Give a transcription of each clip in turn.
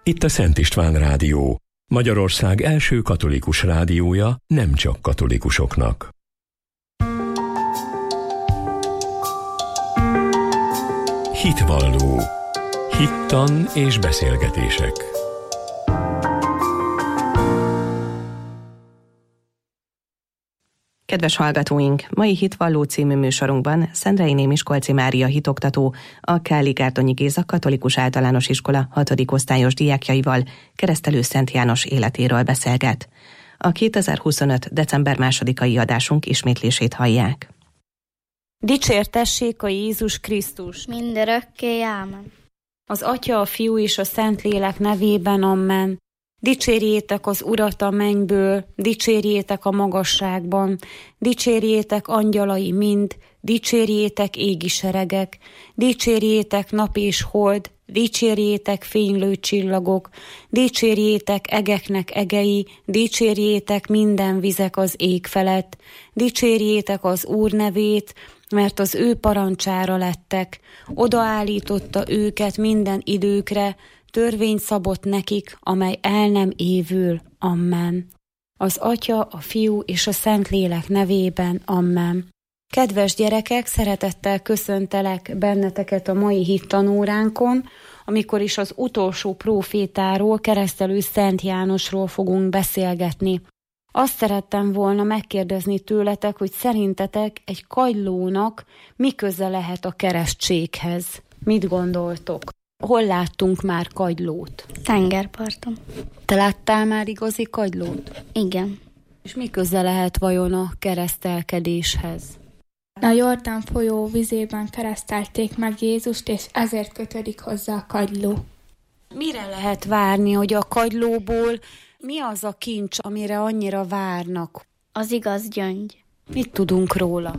Itt a Szent István Rádió, Magyarország első katolikus rádiója nem csak katolikusoknak. Hitvalló. Hittan és beszélgetések. Kedves hallgatóink! Mai Hitvalló című műsorunkban Szendrei Miskolci Mária hitoktató, a Káli-Gárdonyi Géza Katolikus Általános Iskola 6. osztályos diákjaival Keresztelő Szent János életéről beszélget. A 2025. december 2-ai adásunk ismétlését hallják. Dicsértessék a Jézus Krisztus! Mindörökké, ámen. Az Atya, a Fiú és a Szentlélek nevében, amen. Dicsérjétek az Urat a mennyből, dicsérjétek a magasságban, dicsérjétek angyalai mind, dicsérjétek égi seregek, dicsérjétek nap és hold, dicsérjétek fénylő csillagok, dicsérjétek egeknek egei, dicsérjétek minden vizek az ég felett, dicsérjétek az Úr nevét, mert az ő parancsára lettek, odaállította őket minden időkre, törvényt szabott nekik, amely el nem évül. Amen. Az Atya, a Fiú és a Szentlélek nevében. Amen. Kedves gyerekek, szeretettel köszöntelek benneteket a mai hittanóránkon, amikor is az utolsó prófétáról, Keresztelő Szent Jánosról fogunk beszélgetni. Azt szerettem volna megkérdezni tőletek, hogy szerintetek egy kagylónak mi köze lehet a keresztséghez? Mit gondoltok? Hol láttunk már kagylót? Tengerparton. Te láttál már igazi kagylót? Igen. És mi köze lehet vajon a keresztelkedéshez? A Jordán folyó vizében keresztelték meg Jézust, és ezért kötődik hozzá a kagyló. Mire lehet várni, hogy a kagylóból mi az a kincs, amire annyira várnak? Az igaz gyöngy. Mit tudunk róla?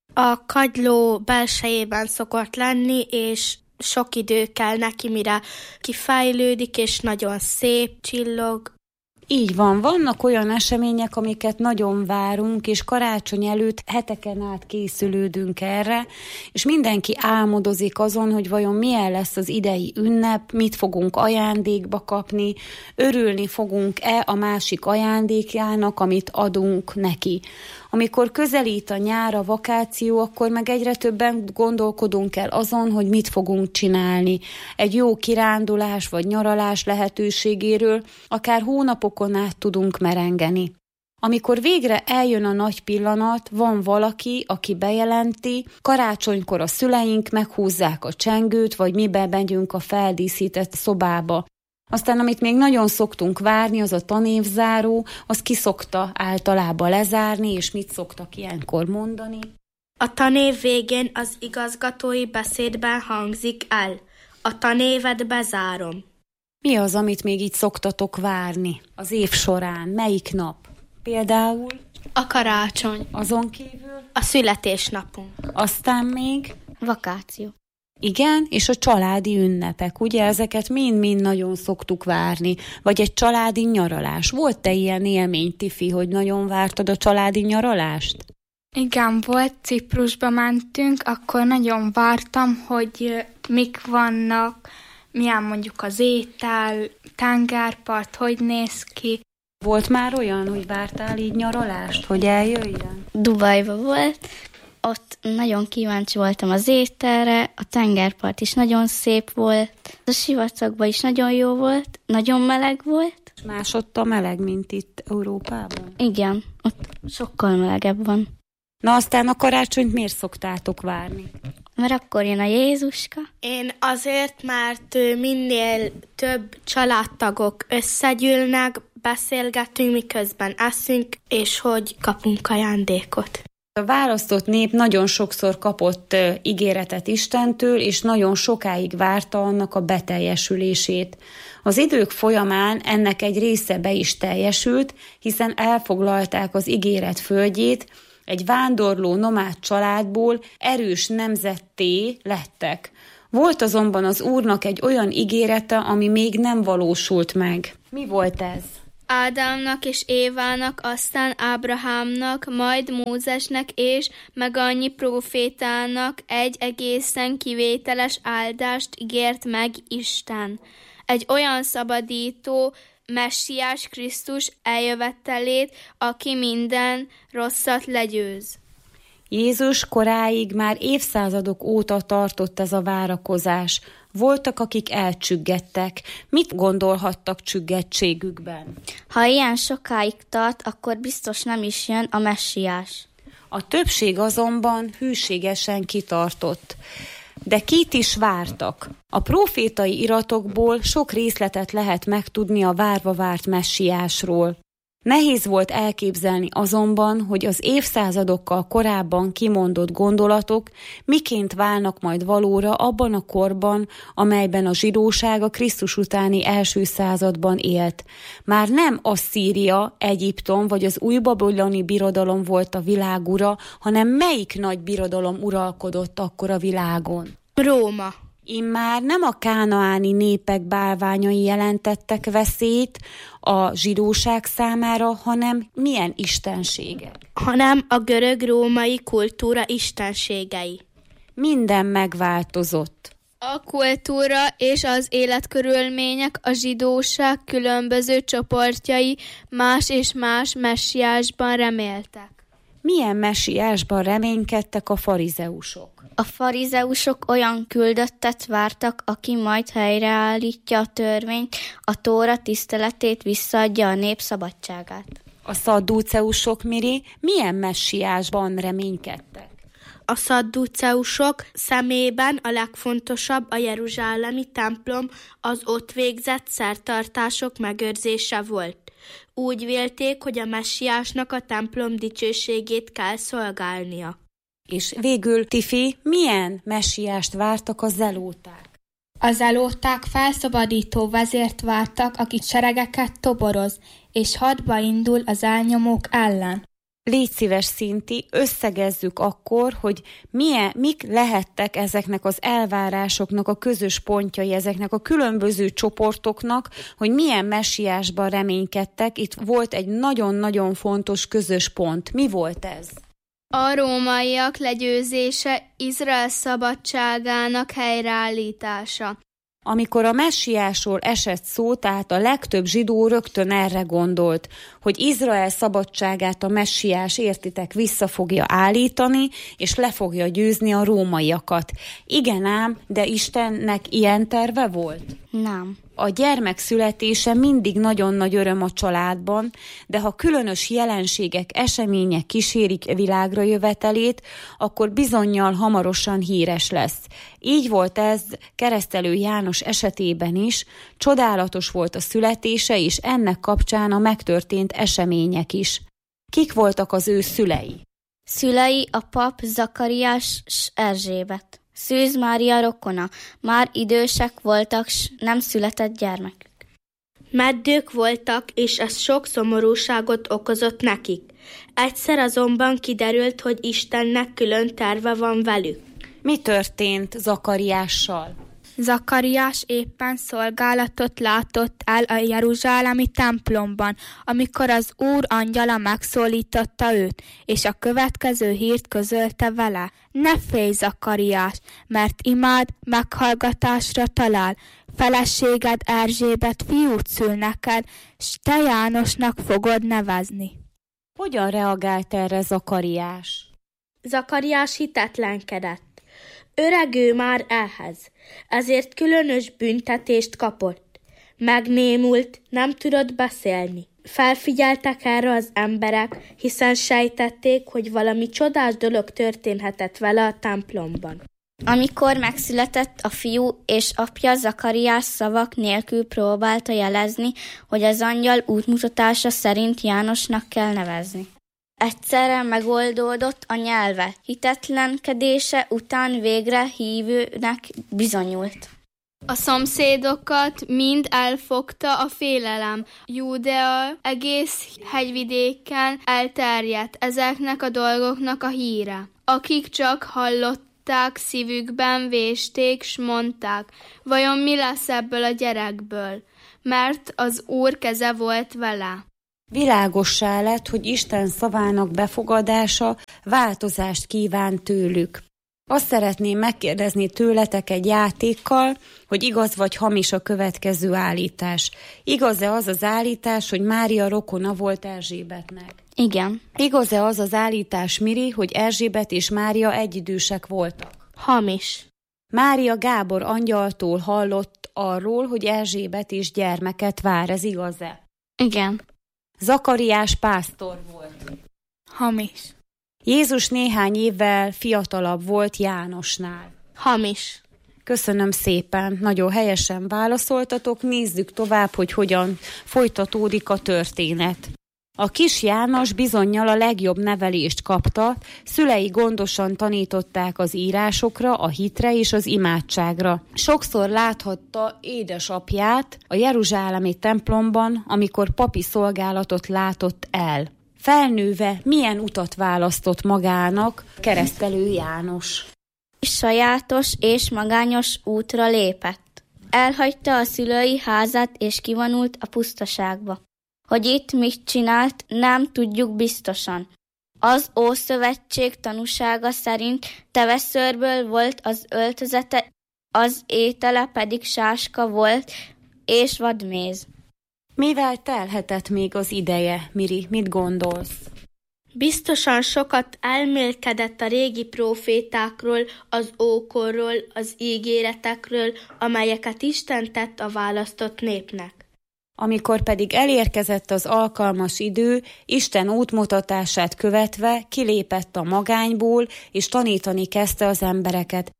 A kagyló belsejében szokott lenni, és sok idő kell neki, mire kifejlődik, és nagyon szép, csillog. Így van, vannak olyan események, amiket nagyon várunk, és karácsony előtt heteken át készülődünk erre, és mindenki álmodozik azon, hogy vajon milyen lesz az idei ünnep, mit fogunk ajándékba kapni, örülni fogunk-e a másik ajándékjának, amit adunk neki. Amikor közelít a nyár, a vakáció, akkor meg egyre többen gondolkodunk el azon, hogy mit fogunk csinálni. Egy jó kirándulás vagy nyaralás lehetőségéről akár hónapokon át tudunk merengeni. Amikor végre eljön a nagy pillanat, van valaki, aki bejelenti, karácsonykor a szüleink meghúzzák a csengőt, vagy mi bemegyünk a feldíszített szobába. Aztán, amit még nagyon szoktunk várni, az a tanévzáró, az ki szokta általában lezárni, és mit szoktak ilyenkor mondani? A tanév végén az igazgatói beszédben hangzik el. A tanévet bezárom. Mi az, amit még így szoktatok várni az év során? Melyik nap? Például? A karácsony. Azon kívül? A születésnapunk. Aztán még? Vakáció. Igen, és a családi ünnepek, ugye ezeket mind-mind nagyon szoktuk várni, vagy egy családi nyaralás. Volt-e ilyen élmény, Tifi, hogy nagyon vártad a családi nyaralást? Igen, volt, Ciprusba mentünk, akkor nagyon vártam, hogy mik vannak, milyen mondjuk az étel, tengerpart, hogy néz ki. Volt már olyan, hogy vártál így nyaralást, hogy eljöjjön? Dubajba volt, ott nagyon kíváncsi voltam az ételre, a tengerpart is nagyon szép volt, a sivatagban is nagyon jó volt, nagyon meleg volt. Másott a meleg, mint itt Európában? Igen, ott sokkal melegebb van. Na aztán a karácsonyt miért szoktátok várni? Mert akkor jön a Jézuska. Én azért, mert minél több családtagok összegyűlnek, beszélgetünk, miközben eszünk, és hogy kapunk ajándékot. A választott nép nagyon sokszor kapott ígéretet Istentől, és nagyon sokáig várta annak a beteljesülését. Az idők folyamán ennek egy része be is teljesült, hiszen elfoglalták az ígéret földjét, egy vándorló nomád családból erős nemzetté lettek. Volt azonban az Úrnak egy olyan ígérete, ami még nem valósult meg. Mi volt ez? Ádámnak és Évának, aztán Ábrahámnak, majd Mózesnek és meg annyi prófétának egy egészen kivételes áldást ígért meg Isten. Egy olyan szabadító, Messiás Krisztus eljövetelét, aki minden rosszat legyőz. Jézus koráig már évszázadok óta tartott ez a várakozás. Voltak, akik elcsüggettek. Mit gondolhattak csüggettségükben? Ha ilyen sokáig tart, akkor biztos nem is jön a Messiás. A többség azonban hűségesen kitartott. De kit is vártak? A prófétai iratokból sok részletet lehet megtudni a várva várt Messiásról. Nehéz volt elképzelni azonban, hogy az évszázadokkal korábban kimondott gondolatok miként válnak majd valóra abban a korban, amelyben a zsidóság a Krisztus utáni első században élt. Már nem Asszíria, Egyiptom vagy az új babiloni birodalom volt a világ ura, hanem melyik nagy birodalom uralkodott akkor a világon? Róma. Immár nem a kánaáni népek bálványai jelentettek veszélyt a zsidóság számára, hanem milyen istenségek? Hanem a görög-római kultúra istenségei. Minden megváltozott. A kultúra és az életkörülmények, a zsidóság különböző csoportjai más és más messiásban reméltek. Milyen messiásban reménykedtek a farizeusok? A farizeusok olyan küldöttet vártak, aki majd helyreállítja a törvényt, a Tóra tiszteletét, visszaadja a nép szabadságát. A szadduceusok, Miri, milyen messiásban reménykedtek? A szadduceusok szemében a legfontosabb a jeruzsálemi templom, az ott végzett szertartások megőrzése volt. Úgy vélték, hogy a messiásnak a templom dicsőségét kell szolgálnia. És végül, Tifi, milyen messiást vártak a zelóták? A zelóták felszabadító vezért vártak, aki seregeket toboroz, és hadba indul az elnyomók ellen. Légy szíves, Szinti, összegezzük akkor, hogy mik lehettek ezeknek az elvárásoknak a közös pontjai, ezeknek a különböző csoportoknak, hogy milyen messiásban reménykedtek. Itt volt egy nagyon-nagyon fontos közös pont. Mi volt ez? A rómaiak legyőzése, Izrael szabadságának helyreállítása. Amikor a messiásról esett szó, tehát a legtöbb zsidó rögtön erre gondolt, hogy Izrael szabadságát a messiás, értitek, vissza fogja állítani, és le fogja győzni a rómaiakat. Igen ám, de Istennek ilyen terve volt? Nem. A gyermek születése mindig nagyon nagy öröm a családban, de ha különös jelenségek, események kísérik világra jövetelét, akkor bizonnyal hamarosan híres lesz. Így volt ez Keresztelő János esetében is, csodálatos volt a születése, és ennek kapcsán a megtörtént események is. Kik voltak az ő szülei? Szülei a pap Zakariás s Erzsébet. Szűz Mária rokona, már idősek voltak, s nem született gyermekük. Meddők voltak, és ez sok szomorúságot okozott nekik. Egyszer azonban kiderült, hogy Istennek külön terve van velük. Mi történt Zakariással? Zakariás éppen szolgálatot látott el a jeruzsálemi templomban, amikor az Úr angyala megszólította őt, és a következő hírt közölte vele. Ne félj, Zakariás, mert imád meghallgatásra talál. Feleséged Erzsébet fiút szül neked, s te Jánosnak fogod nevezni. Hogyan reagált erre Zakariás? Zakariás hitetlenkedett. Öreg ő már ehhez, ezért különös büntetést kapott. Megnémult, nem tudott beszélni. Felfigyeltek erre az emberek, hiszen sejtették, hogy valami csodás dolog történhetett vele a templomban. Amikor megszületett a fiú, és apja Zakariás szavak nélkül próbálta jelezni, hogy az angyal útmutatása szerint Jánosnak kell nevezni. Egyszerre megoldódott a nyelve, hitetlenkedése után végre hívőnek bizonyult. A szomszédokat mind elfogta a félelem. Júdea egész hegyvidéken elterjedt ezeknek a dolgoknak a híre. Akik csak hallották, szívükben vésték, s mondták, vajon mi lesz ebből a gyerekből? mert az Úr keze volt vele. Világossá lett, hogy Isten szavának befogadása változást kíván tőlük. Azt szeretném megkérdezni tőletek egy játékkal, hogy igaz vagy hamis a következő állítás. Igaz-e az az állítás, hogy Mária rokona volt Erzsébetnek? Igen. Igaz-e az az állítás, Miri, hogy Erzsébet és Mária egyidősek voltak? Hamis. Mária Gábor angyaltól hallott arról, hogy Erzsébet is gyermeket vár, ez igaz-e? Igen. Zakariás pásztor volt. Hamis. Jézus néhány évvel fiatalabb volt Jánosnál. Hamis. Köszönöm szépen, nagyon helyesen válaszoltatok, nézzük tovább, hogy hogyan folytatódik a történet. A kis János bizonnyal a legjobb nevelést kapta, szülei gondosan tanították az írásokra, a hitre és az imádságra. Sokszor láthatta édesapját a jeruzsálemi templomban, amikor papi szolgálatot látott el. Felnőve milyen utat választott magának keresztelő János? Sajátos és magányos útra lépett. Elhagyta a szülői házát és kivonult a pusztaságba. Hogy itt mit csinált, nem tudjuk biztosan. Az Ószövetség tanúsága szerint teveszőrből volt az öltözete, az étele pedig sáska volt és vadméz. Mivel telhetett még az ideje, Miri? Mit gondolsz? Biztosan sokat elmélkedett a régi prófétákról, az ókorról, az ígéretekről, amelyeket Isten tett a választott népnek. Amikor pedig elérkezett az alkalmas idő, Isten útmutatását követve kilépett a magányból, és tanítani kezdte az embereket.